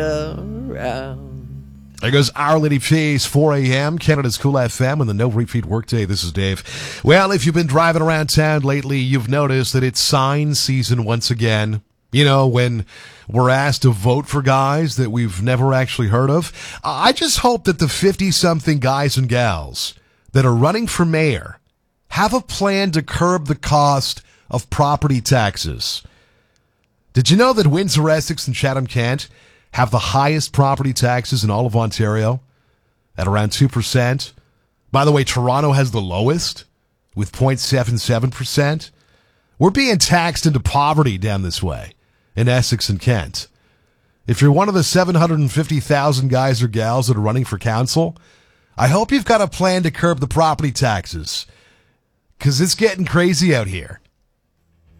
There goes Our Lady Peace, 4 a.m., Canada's Cool FM, and the No Repeat Workday. This is Dave. Well, if you've been driving around town lately, you've noticed that it's sign season once again. You know, when we're asked to vote for guys that we've never actually heard of. I just hope that the 50-something guys and gals that are running for mayor have a plan to curb the cost of property taxes. Did you know that Windsor, Essex, and Chatham-Kent have the highest property taxes in all of Ontario at around 2%? By the way, Toronto has the lowest with 0.77%. We're being taxed into poverty down this way in Essex and Kent. If you're one of the 750,000 guys or gals that are running for council, I hope you've got a plan to curb the property taxes, because it's getting crazy out here.